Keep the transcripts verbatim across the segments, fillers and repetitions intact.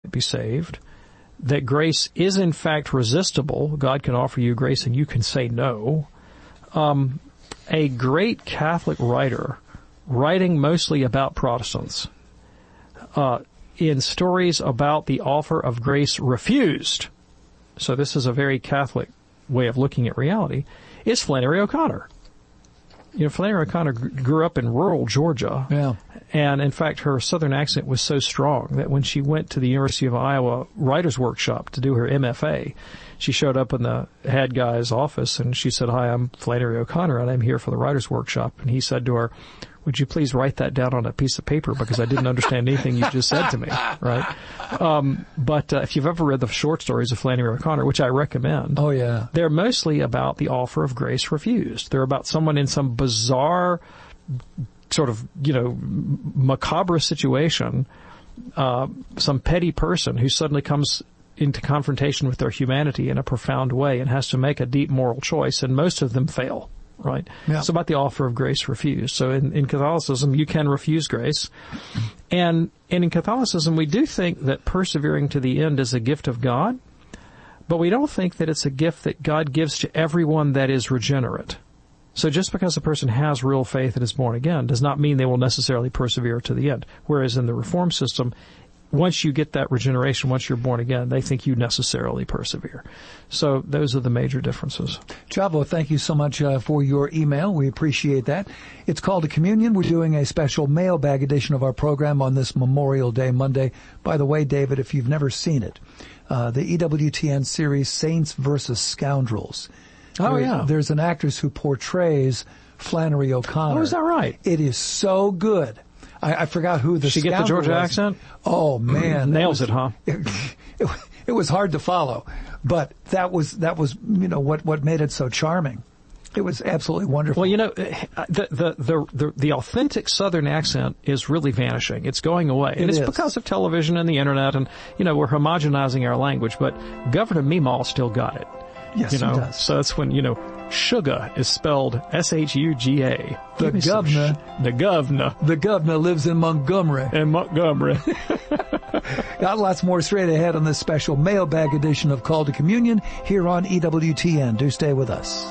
be saved, that grace is in fact resistible. God can offer you grace and you can say no. Um, a great Catholic writer, writing mostly about Protestants, uh, in stories about the offer of grace refused, so this is a very Catholic way of looking at reality, is Flannery O'Connor. You know, Flannery O'Connor grew up in rural Georgia. Yeah. And, in fact, her Southern accent was so strong that when she went to the University of Iowa Writers' Workshop to do her M F A, she showed up in the head guy's office and she said, "Hi, I'm Flannery O'Connor and I'm here for the Writers' Workshop." And he said to her, "Would you please write that down on a piece of paper because I didn't understand anything you just said to me," right? Um, but uh, if you've ever read the short stories of Flannery O'Connor, which I recommend, oh yeah, they're mostly about the offer of grace refused. They're about someone in some bizarre sort of, you know, macabre situation, uh, some petty person who suddenly comes into confrontation with their humanity in a profound way and has to make a deep moral choice, and most of them fail. Right? Yeah. It's about the offer of grace refused. So in, in Catholicism, you can refuse grace. And, and in Catholicism, we do think that persevering to the end is a gift of God, but we don't think that it's a gift that God gives to everyone that is regenerate. So just because a person has real faith and is born again does not mean they will necessarily persevere to the end. Whereas in the Reformed system, once you get that regeneration, once you're born again, they think you necessarily persevere. So those are the major differences. Chavo, thank you so much uh, for your email. We appreciate that. It's called a Communion. We're doing a special mailbag edition of our program on this Memorial Day Monday. By the way, David, if you've never seen it, uh, the E W T N series Saints versus Scoundrels. Oh, there, yeah. There's an actress who portrays Flannery O'Connor. Oh, is that right? It is so good. I, I forgot who the Did she get the Georgia was. accent? Oh, man. Nails was, it, huh? It, it, it was hard to follow, but that was, that was, you know, what, what made it so charming. It was absolutely wonderful. Well, you know, the, the, the, the, the authentic Southern accent is really vanishing. It's going away. And it it's is. because of television and the internet and, you know, we're homogenizing our language, but Governor Meemaw still got it. Yes, you know? he does. So that's when, you know, sugar is spelled S H U G A. The governor. Sh- the governor. The governor lives in Montgomery. In Montgomery. Got lots more straight ahead on this special mailbag edition of Call to Communion here on E W T N. Do stay with us.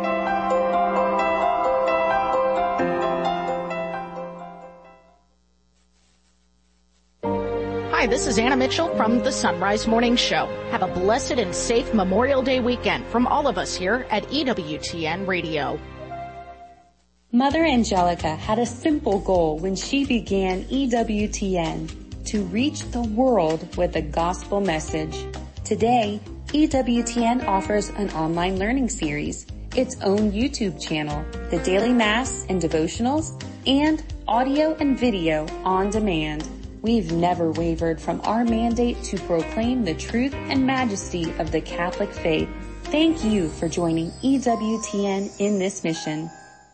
Hi, this is Anna Mitchell from the Sunrise Morning Show. Have a blessed and safe Memorial Day weekend from all of us here at E W T N Radio. Mother Angelica had a simple goal when she began E W T N, to reach the world with the gospel message. Today, E W T N offers an online learning series, its own YouTube channel, the Daily Mass and devotionals, and audio and video on demand. We've never wavered from our mandate to proclaim the truth and majesty of the Catholic faith. Thank you for joining E W T N in this mission.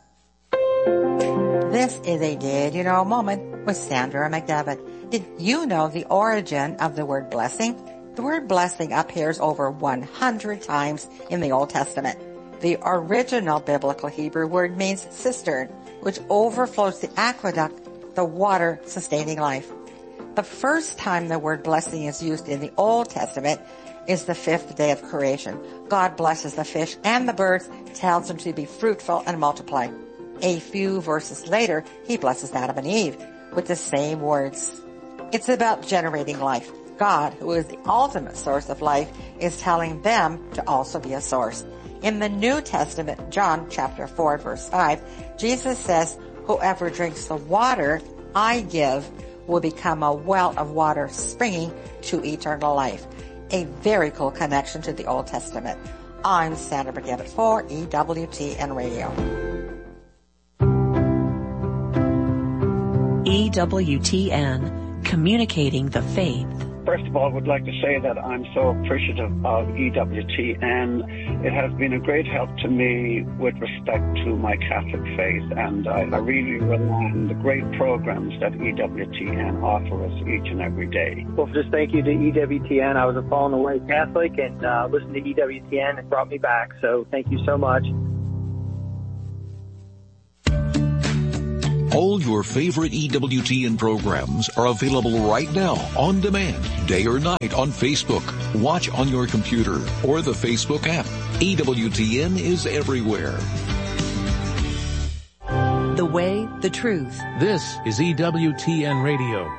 This is a Did You Know moment with Sandra McDevitt. Did you know the origin of the word blessing? The word blessing appears over one hundred times in the Old Testament. The original biblical Hebrew word means cistern, which overflows the aqueduct, the water sustaining life. The first time the word blessing is used in the Old Testament is the fifth day of creation. God blesses the fish and the birds, tells them to be fruitful and multiply. A few verses later, he blesses Adam and Eve with the same words. It's about generating life. God, who is the ultimate source of life, is telling them to also be a source. In the New Testament, John chapter four, verse five, Jesus says, "Whoever drinks the water I give will become a well of water springing to eternal life." A very cool connection to the Old Testament. I'm Sandra McDevitt for E W T N Radio. E W T N, communicating the faith. First of all, I would like to say that I'm so appreciative of E W T N. It has been a great help to me with respect to my Catholic faith, and I, I really rely on the great programs that E W T N offer us each and every day. Well, just thank you to E W T N. I was a fallen away Catholic, and uh, listening to E W T N and brought me back, so thank you so much. All your favorite E W T N programs are available right now on demand, day or night on Facebook. Watch on your computer or the Facebook app. E W T N is everywhere. The way, the truth. This is E W T N Radio.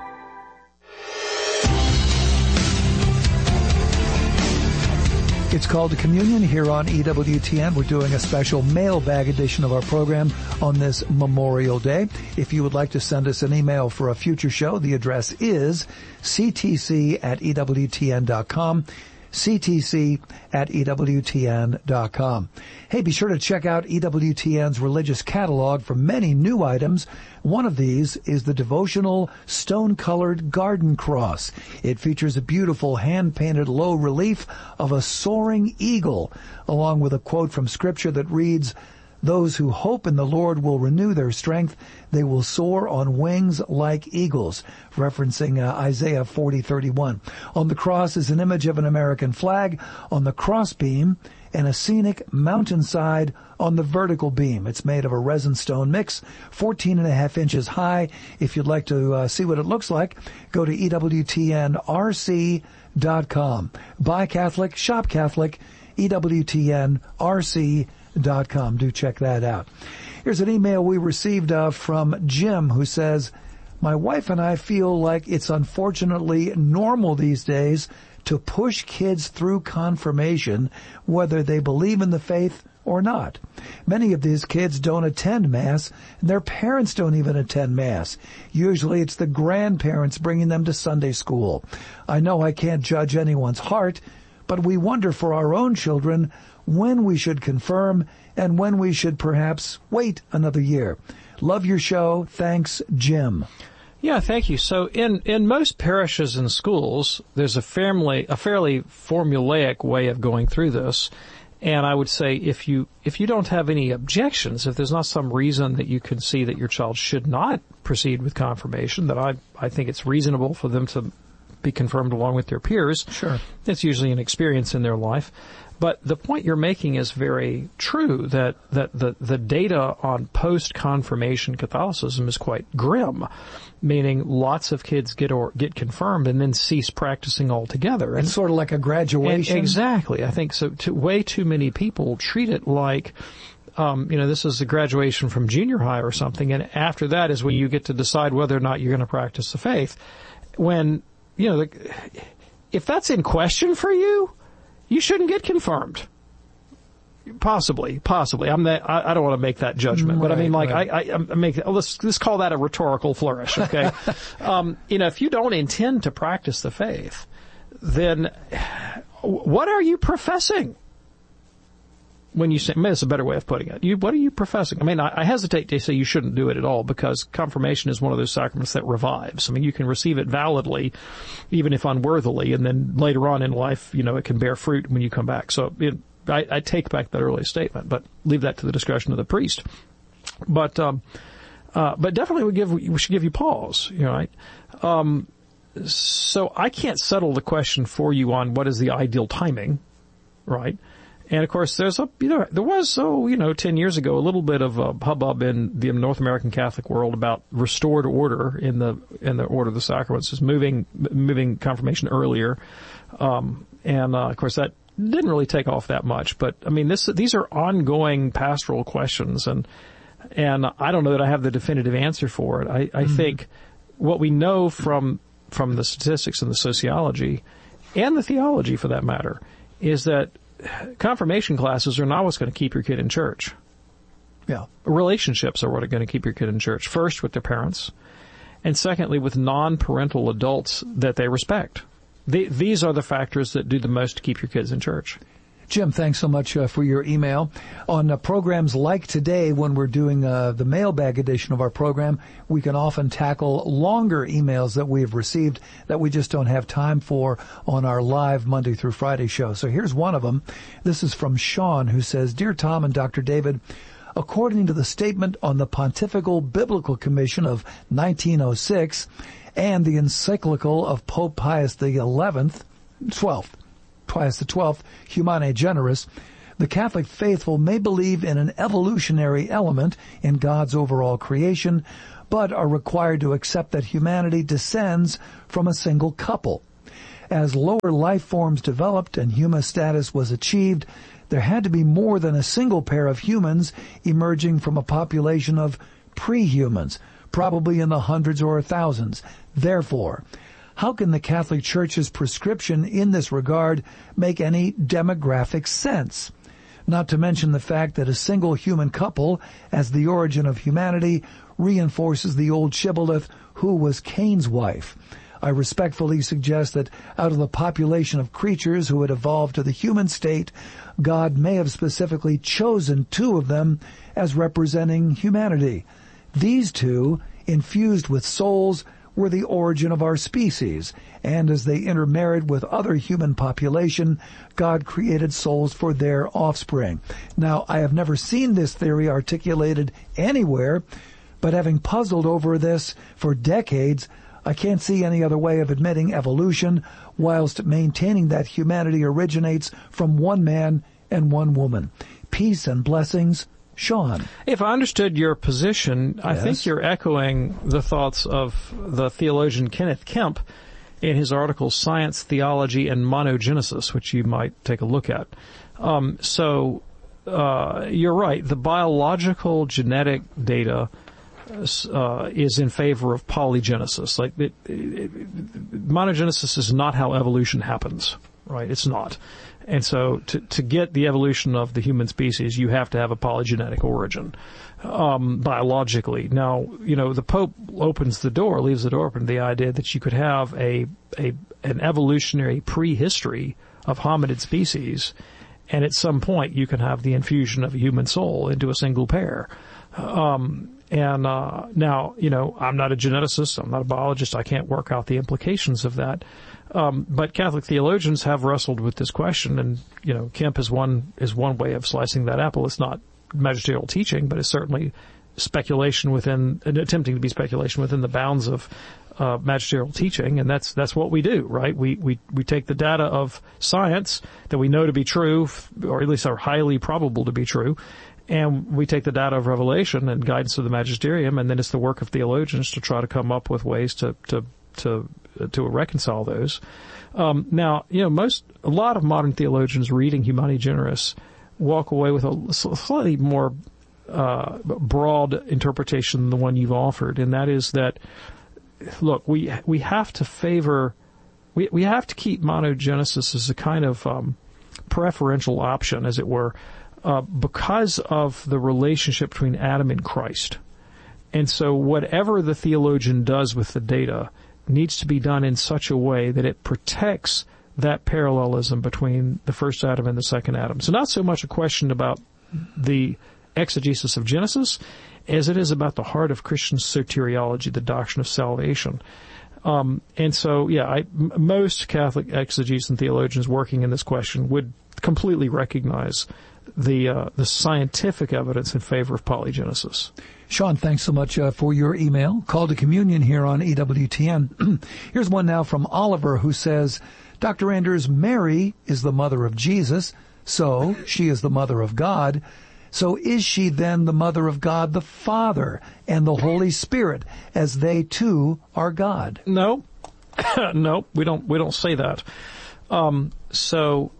It's called Communion here on E W T N. We're doing a special mailbag edition of our program on this Memorial Day. If you would like to send us an email for a future show, the address is c t c at e w t n dot com. c t c at e w t n dot com. Hey, be sure to check out E W T N's religious catalog for many new items. One of these is the devotional stone-colored garden cross. It features a beautiful hand-painted low relief of a soaring eagle, along with a quote from Scripture that reads, "Those who hope in the Lord will renew their strength. They will soar on wings like eagles," referencing uh, Isaiah forty thirty-one. On the cross is an image of an American flag on the cross beam and a scenic mountainside on the vertical beam. It's made of a resin stone mix, fourteen and a half inches high. If you'd like to uh, see what it looks like, go to E W T N R C dot com. Buy Catholic, shop Catholic, E W T N R C dot com. Do check that out. Here's an email we received uh, from Jim, who says, "My wife and I feel like it's unfortunately normal these days to push kids through confirmation, whether they believe in the faith or not. Many of these kids don't attend Mass, and their parents don't even attend Mass. Usually it's the grandparents bringing them to Sunday school. I know I can't judge anyone's heart, but we wonder for our own children when we should confirm and when we should perhaps wait another year. Love your show. Thanks, Jim." Yeah, thank you. So in, in most parishes and schools, there's a fairly, a fairly formulaic way of going through this. And I would say if you, if you don't have any objections, if there's not some reason that you can see that your child should not proceed with confirmation, that I, I think it's reasonable for them to be confirmed along with their peers. Sure. It's usually an experience in their life. But the point you're making is very true, that, that the, the data on post-confirmation Catholicism is quite grim, meaning lots of kids get or get confirmed and then cease practicing altogether. It's and, sort of like a graduation. And exactly. I think so. To, way too many people treat it like, um, you know, this is a graduation from junior high or something, and after that is when you get to decide whether or not you're going to practice the faith. When, you know, the, if that's in question for you, you shouldn't get confirmed. Possibly, possibly. I'm that. I, I don't want to make that judgment, right, but I mean, like, right. I, I, I make. Oh, let's let's call that a rhetorical flourish, okay? um, you know, if you don't intend to practice the faith, then what are you professing? When you say, I mean, that's a better way of putting it. You, what are you professing? I mean, I, I hesitate to say you shouldn't do it at all, because confirmation is one of those sacraments that revives. I mean, you can receive it validly, even if unworthily, and then later on in life, you know, it can bear fruit when you come back. So it, I, I take back that earlier statement, but leave that to the discretion of the priest. But, um, uh, but definitely we give, we should give you pause, you know, right? Um, so I can't settle the question for you on what is the ideal timing, right? And of course, there's a, you know, there was, oh, you know, ten years ago, a little bit of a hubbub in the North American Catholic world about restored order in the, in the order of the sacraments, is moving, moving confirmation earlier. Um, and, uh, of course that didn't really take off that much. But, I mean, this, these are ongoing pastoral questions, and, and I don't know that I have the definitive answer for it. I, I mm-hmm. think what we know from, from the statistics and the sociology, and the theology for that matter, is that confirmation classes are not what's going to keep your kid in church. Yeah. Relationships are what are going to keep your kid in church. First, with their parents, and secondly, with non-parental adults that they respect. The, these are the factors that do the most to keep your kids in church. Jim, thanks so much uh, for your email. On uh, programs like today, when we're doing uh, the mailbag edition of our program, we can often tackle longer emails that we've received that we just don't have time for on our live Monday through Friday show. So here's one of them. This is from Sean, who says, "Dear Tom and Doctor David, according to the statement on the Pontifical Biblical Commission of nineteen oh six and the encyclical of Pope Pius the eleventh, twelfth, Pius the twelfth, Humane Generis, the Catholic faithful may believe in an evolutionary element in God's overall creation, but are required to accept that humanity descends from a single couple. As lower life forms developed and human status was achieved, there had to be more than a single pair of humans emerging from a population of pre-humans, probably in the hundreds or thousands. Therefore, how can the Catholic Church's prescription in this regard make any demographic sense? Not to mention the fact that a single human couple, as the origin of humanity, reinforces the old shibboleth, who was Cain's wife. I respectfully suggest that out of the population of creatures who had evolved to the human state, God may have specifically chosen two of them as representing humanity. These two, infused with souls, were the origin of our species, and as they intermarried with other human population, God created souls for their offspring. Now, I have never seen this theory articulated anywhere, but having puzzled over this for decades, I can't see any other way of admitting evolution whilst maintaining that humanity originates from one man and one woman. Peace and blessings, Sean. If I understood your position, yes. I think you're echoing the thoughts of the theologian Kenneth Kemp in his article Science, Theology, and Monogenesis, which you might take a look at. Um, so uh, you're right. The biological genetic data Uh, is in favor of polygenesis. Like it, it, it, monogenesis is not how evolution happens, right? It's not. And so to, to get the evolution of the human species, you have to have a polygenetic origin, um, biologically. Now, you know, the Pope opens the door, leaves the door open to the idea that you could have a, a, an evolutionary prehistory of hominid species, and at some point you can have the infusion of a human soul into a single pair. Um, And uh, now, you know, I'm not a geneticist, I'm not a biologist, I can't work out the implications of that. Um, but Catholic theologians have wrestled with this question, and, you know, Kemp is one is one way of slicing that apple. It's not magisterial teaching, but it's certainly speculation within, attempting to be speculation within the bounds of uh, magisterial teaching, and that's that's what we do, right? We, we, we take the data of science that we know to be true, or at least are highly probable to be true, and we take the data of revelation and guidance of the magisterium, and then it's the work of theologians to try to come up with ways to to to to reconcile those. Um, now, you know, most a lot of modern theologians reading Humani Generis walk away with a slightly more uh, broad interpretation than the one you've offered, and that is that, look, we we have to favor, we we have to keep monogenesis as a kind of um, preferential option, as it were. Uh, because of the relationship between Adam and Christ. And so whatever the theologian does with the data needs to be done in such a way that it protects that parallelism between the first Adam and the second Adam. So not so much a question about the exegesis of Genesis as it is about the heart of Christian soteriology, the doctrine of salvation. Um, and so, yeah, I, m- most Catholic exegetes and theologians working in this question would completely recognize the uh, the scientific evidence in favor of polygenesis. Sean, thanks so much uh, for your email. Call to Communion here on E W T N. Here's one now from Oliver who says, Doctor Anders, Mary is the mother of Jesus, so she is the mother of God. So is she then the mother of God the Father and the Holy Spirit, as they too are God? No, no, we don't. We don't say that. Um, so.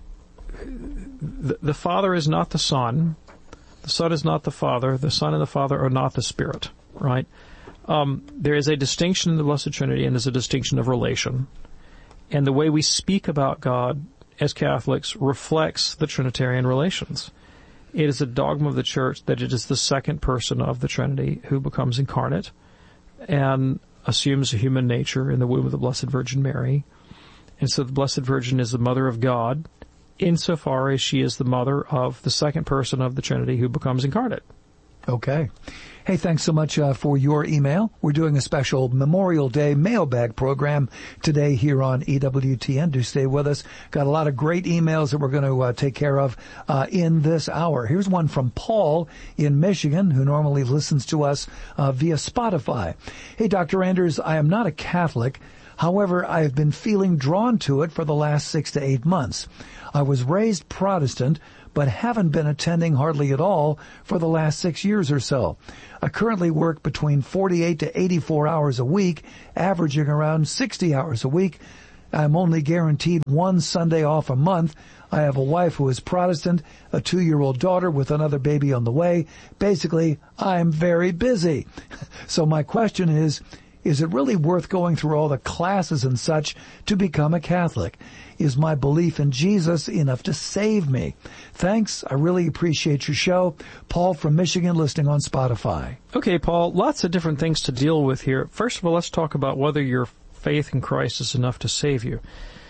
The, the Father is not the Son. The Son is not the Father. The Son and the Father are not the Spirit, right? Um, there is a distinction in the Blessed Trinity, and there's a distinction of relation. And the way we speak about God as Catholics reflects the Trinitarian relations. It is a dogma of the Church that it is the second person of the Trinity who becomes incarnate and assumes a human nature in the womb of the Blessed Virgin Mary. And so the Blessed Virgin is the mother of God, insofar as she is the mother of the second person of the Trinity who becomes incarnate. Okay. Hey, thanks so much uh, for your email. We're doing a special Memorial Day mailbag program today here on E W T N. Do stay with us. Got a lot of great emails that we're going to uh, take care of uh, in this hour. Here's one from Paul in Michigan, who normally listens to us uh, via Spotify. Hey, Doctor Anders, I am not a Catholic. However, I have been feeling drawn to it for the last six to eight months. I was raised Protestant, but haven't been attending hardly at all for the last six years or so. I currently work between forty-eight to eighty-four hours a week, averaging around sixty hours a week. I'm only guaranteed one Sunday off a month. I have a wife who is Protestant, a two-year-old daughter with another baby on the way. Basically, I'm very busy. So my question is, is it really worth going through all the classes and such to become a Catholic? Is my belief in Jesus enough to save me? Thanks. I really appreciate your show. Paul from Michigan, listening on Spotify. Okay, Paul, lots of different things to deal with here. First of all, let's talk about whether your faith in Christ is enough to save you.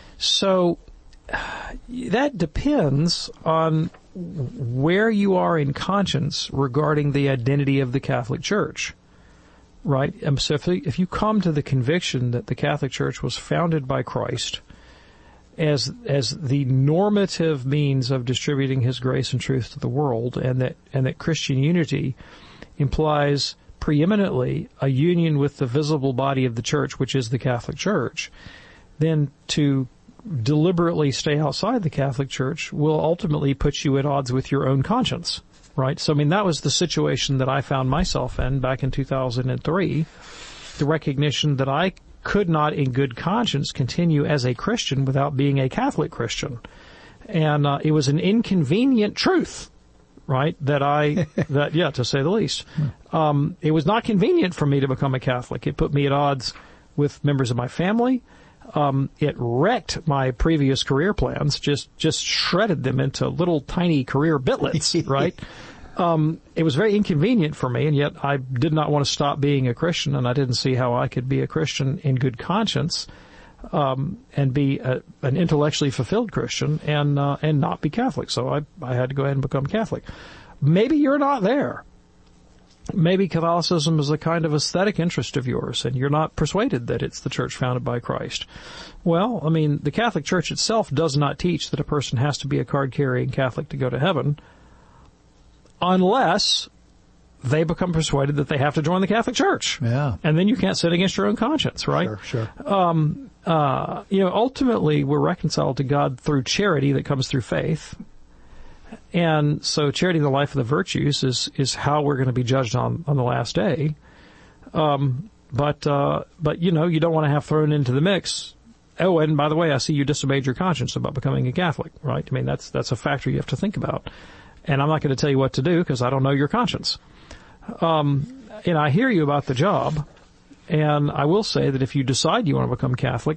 So that depends on where you are in conscience regarding the identity of the Catholic Church. Right? Um, so if, if you come to the conviction that the Catholic Church was founded by Christ as as the normative means of distributing His grace and truth to the world, and that and that Christian unity implies preeminently a union with the visible body of the Church, which is the Catholic Church, then to deliberately stay outside the Catholic Church will ultimately put you at odds with your own conscience. Right? So, I mean, that was the situation that I found myself in back in two thousand three, the recognition that I could not in good conscience continue as a Christian without being a Catholic Christian. And uh, it was an inconvenient truth, right, that I, that yeah, to say the least. Um, it was not convenient for me to become a Catholic. It put me at odds with members of my family. Um, it wrecked my previous career plans, just, just shredded them into little tiny career bitlets, right? Um, it was very inconvenient for me, and yet I did not want to stop being a Christian, and I didn't see how I could be a Christian in good conscience, um, and be a, an intellectually fulfilled Christian and, uh, and not be Catholic. So I, I had to go ahead and become Catholic. Maybe you're not there. Maybe Catholicism is a kind of aesthetic interest of yours, and you're not persuaded that it's the church founded by Christ. Well, I mean, the Catholic Church itself does not teach that a person has to be a card-carrying Catholic to go to heaven, unless they become persuaded that they have to join the Catholic Church. Yeah. And then you can't sin against your own conscience, right? Sure, sure. Um, uh, you know, ultimately, we're reconciled to God through charity that comes through faith. And so charity, the life of the virtues, is, is how we're going to be judged on, on the last day. Um, but, uh, but, you know, you don't want to have thrown into the mix. Oh, and by the way, I see you disobeyed your conscience about becoming a Catholic, right? I mean, that's, that's a factor you have to think about. And I'm not going to tell you what to do because I don't know your conscience. Um, and I hear you about the job. And I will say that if you decide you want to become Catholic,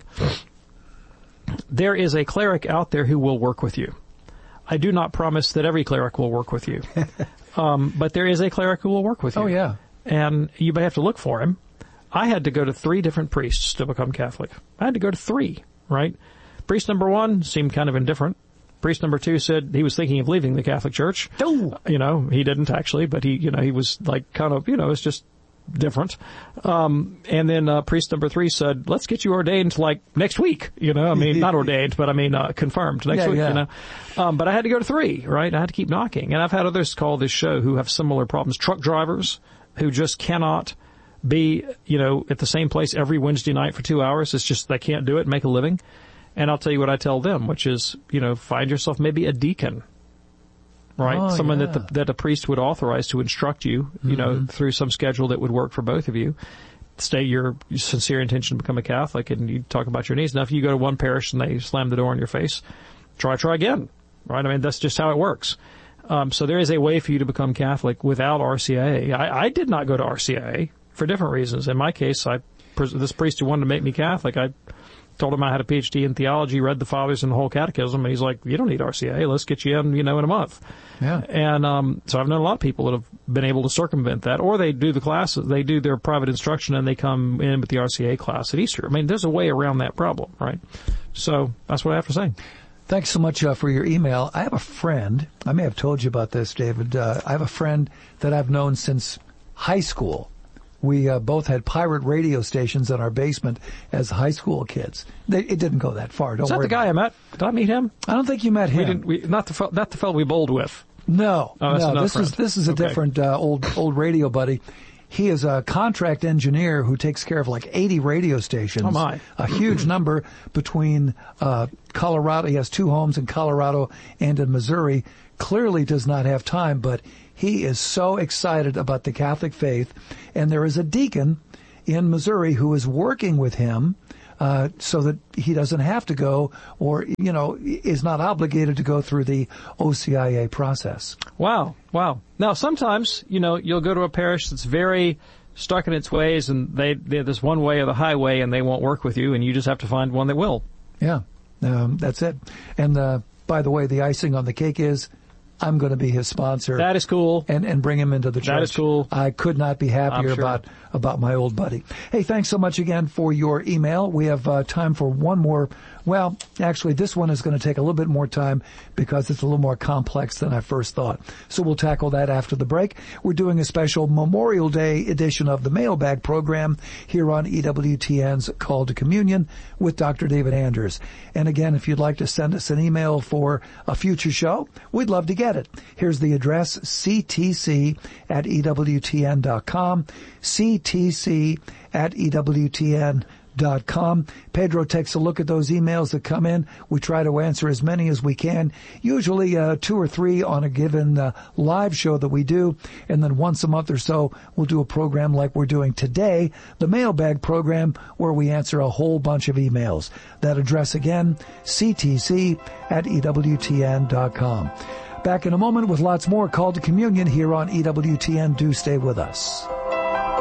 there is a cleric out there who will work with you. I do not promise that every cleric will work with you. Um, but there is a cleric who will work with you. Oh, yeah. And you may have to look for him. I had to go to three different priests to become Catholic. I had to go to three, right? Priest number one seemed kind of indifferent. Priest number two said he was thinking of leaving the Catholic Church. Oh. You know, he didn't actually, but he, you know, he was like kind of, you know, it's just different. Um, and then, uh, priest number three said, let's get you ordained like next week, you know, I mean, not ordained, but I mean, uh, confirmed next yeah, week, yeah. you know. Um, but I had to go to three, right? I had to keep knocking. And I've had others call this show who have similar problems. Truck drivers who just cannot be, you know, at the same place every Wednesday night for two hours. It's just, they can't do it and make a living. And I'll tell you what I tell them, which is, you know, find yourself maybe a deacon. Right? Oh, Someone yeah. that the, that a priest would authorize to instruct you, you mm-hmm. know, through some schedule that would work for both of you. State your sincere intention to become a Catholic, and you talk about your needs. Now, if you go to one parish and they slam the door in your face, try, try again. Right? I mean, that's just how it works. Um, so there is a way for you to become Catholic without R C I A. I, I did not go to R C I A for different reasons. In my case, I, this priest who wanted to make me Catholic, I told him I had a P H D in theology, read the fathers and the whole catechism, and he's like, you don't need R C I A, let's get you in, you know, in a month. Yeah. And, um, so I've known a lot of people that have been able to circumvent that, or they do the classes, they do their private instruction and they come in with the R C I A class at Easter. I mean, there's a way around that problem, right? So that's what I have to say. Thanks so much uh, for your email. I have a friend, I may have told you about this, David. Uh, I have a friend that I've known since high school. We uh, both had pirate radio stations in our basement as high school kids. They, it didn't go that far. Don't Is that worry the guy I met? Did I meet him? I don't think you met him. We didn't. We, not the fel- not the fellow we bowled with. No, oh, that's no. another This friend. is this is a okay. different uh, old old radio buddy. He is a contract engineer who takes care of like eighty radio stations. Oh, my. A huge number between uh, Colorado. He has two homes in Colorado and in Missouri. Clearly does not have time, but he is so excited about the Catholic faith. And there is a deacon in Missouri who is working with him uh, so that he doesn't have to go or, you know, is not obligated to go through the O C I A process. Wow, wow. Now, sometimes, you know, you'll go to a parish that's very stuck in its ways, and they, they there's one way or the highway, and they won't work with you, and you just have to find one that will. Yeah, um, that's it. And uh, by the way, the icing on the cake is I'm going to be his sponsor. That is cool. And and bring him into the church. That is cool. I could not be happier sure. about about my old buddy. Hey, thanks so much again for your email. We have uh, time for one more. Well, actually, this one is going to take a little bit more time because it's a little more complex than I first thought. So we'll tackle that after the break. We're doing a special Memorial Day edition of the Mailbag program here on E W T N's Call to Communion with Doctor David Anders. And again, if you'd like to send us an email for a future show, we'd love to get it. Here's the address, c t c at e w t n dot com, c t c at e w t n dot com. Pedro takes a look at those emails that come in. We try to answer as many as we can, usually uh, two or three on a given uh, live show that we do, and then once a month or so we'll do a program like we're doing today, the Mailbag program, where we answer a whole bunch of emails. That address again, c t c at e w t n dot com. Back in a moment with lots more Call to Communion here on E W T N. Do stay with us.